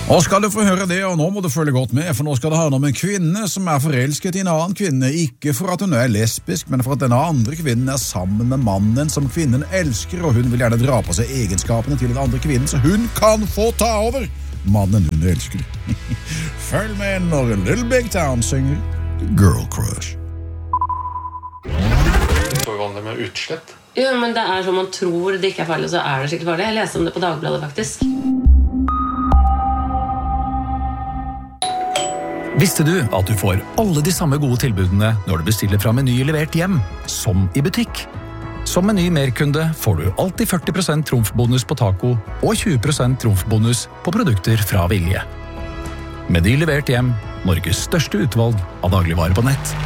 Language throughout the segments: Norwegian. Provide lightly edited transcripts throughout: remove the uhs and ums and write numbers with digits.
Og skal du få høre det, og nå må du følge godt med, for nå skal det handle om en kvinne som forelsket i en annen kvinne, ikke for at hun lesbisk, men for at denne andre kvinnen sammen med mannen som kvinnen elsker, og hun vil gjerne dra på seg egenskapene til den andre kvinnen, så hun kan få ta over mannen hun elsker. Følg med når Little Big Town synger Girl Crush. Så vanlig med utslett. Jo, men det som man tror det ikke farlig, så det skikkelig farlig. Jeg leste om det på Dagbladet, faktisk. Visste du at du får alle de samme gode tilbudene når du bestiller fra Meny levert hjem, som i butikk? Som Meny Merkunde får du alltid 40% trumfbonus på taco og 20% trumfbonus på produkter fra Vilje. Meny levert hjem, Norges største utvalg av dagligvarer på nett.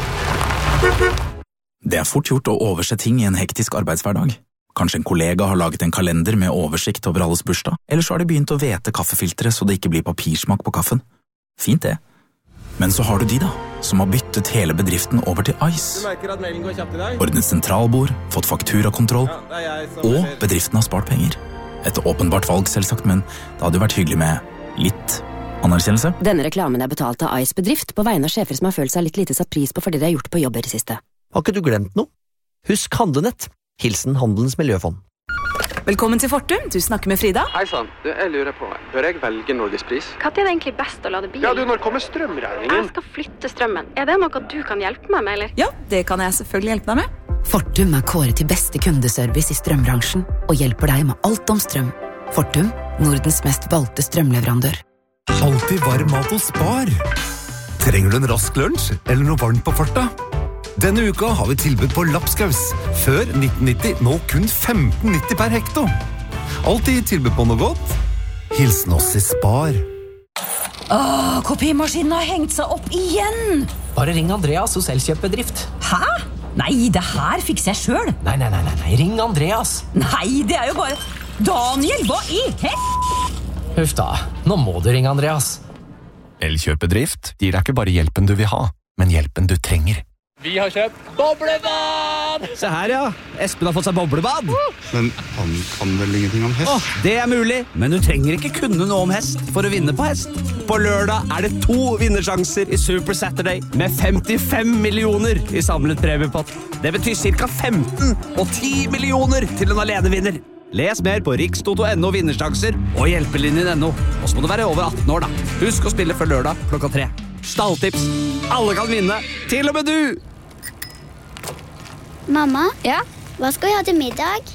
Det fort gjort å overse ting i en hektisk arbeidshverdag. Kanskje en kollega har laget en kalender med oversikt over alles bursdag, eller så har de begynt å vete kaffefiltre så det ikke blir papirsmak på kaffen. Fint det. Men så har du de da, som har byttet hele bedriften over til Ice. Ordnet sentralbord, fått fakturakontroll, og bedriften har spart penger. Et åpenbart valg selvsagt, men det hadde jo vært hyggelig med litt anerkjennelse. Denne reklamen betalt av Ice bedrift på vegne av sjefer som har følt seg litt lite satt pris på for det de har gjort på jobb i det siste. Har ikke du glemt noe? Husk Handlenett. Hilsen Handelens Miljøfond. Velkommen til Fortum, du snakker med Frida. Hei sann, jeg lurer på, bør jeg velge Norgespris? Hva det egentlig best å lade bilen? Ja, når kommer strømregningen? Jeg skal flytte strømmen. Det noe du kan hjelpe meg med, eller? Ja, det kan jeg selvfølgelig hjelpe deg med. Fortum kåret til beste kundeservice i strømbransjen og hjelper deg med alt om strøm. Fortum, Nordens mest valgte strømleverandør. Alltid varm mat hos Spar. Trenger du en rask lunsj eller noe varmt på farta? Denne uka har vi tilbud på lapskaus. Før 1990, nå kun 15,90 per hekto. Alltid tilbud på noe godt. Hilsen oss i Spar. Kopimaskinen har hengt seg opp igjen! Bare ring Andreas hos Elkjøpbedrift. Hæ? Nei, det her fikser jeg selv. Nei, ring Andreas. Nei, det jo bare... Daniel, hva i Huff da, nå må du ringe Andreas. Elkjøpbedrift gir deg ikke bare hjelpen du vil ha, men hjelpen du trenger. Vi har kjøpt boblebad! Se her, ja. Espen har fått seg boblebad. Men han kan vel ingenting om hest? Det mulig, men du trenger ikke kunne noe om hest for å vinne på hest. På lørdag det 2 vinnersjanser i Super Saturday med 55 millioner i samlet premiepott. Det betyr cirka 15 og 10 millioner til en alenevinner. Les mer på rikstoto.no vinnersjanser og hjelpelinjen.no. Og så må du være over 18 år da. Husk å spille før lørdag klokka 3. Stalltips. Alle kan vinne, til og med du! Mamma? Ja? Hva skal vi ha til middag?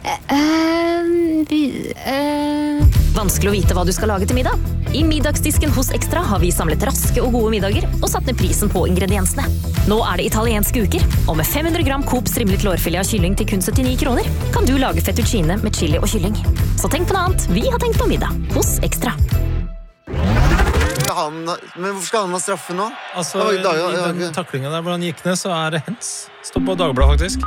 Vanskelig å vite hva du skal lage til middag. I middagsdisken hos Extra har vi samlet raske og gode middager og satt ned prisen på ingrediensene. Nå det italienske uker, og med 500 gram Coop strimlet lårfilet av kylling til kun 79 kroner, kan du lage fettuccine med chili og kylling. Så tenk på noe annet, vi har tenkt på middag hos Extra. Men hvorfor skal han ha straffe nå? Altså, i den taklingen der hvor han gikk ned, så det hens. Står på Dagbladet, faktisk.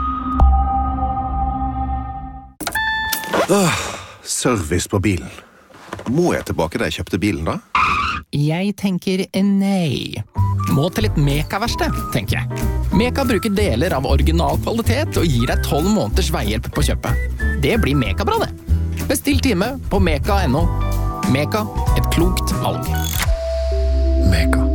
Service på bilen. Må jeg tilbake da jeg kjøpte bilen da? Jeg tenker nei. Må til et Meka-verksted, tenker jeg. Meka bruker deler av original kvalitet og gir deg 12 måneders veihjelp på kjøpet. Det blir Meka-bra det. Bestill time på meka.no. Meka, et klokt valg. Meka.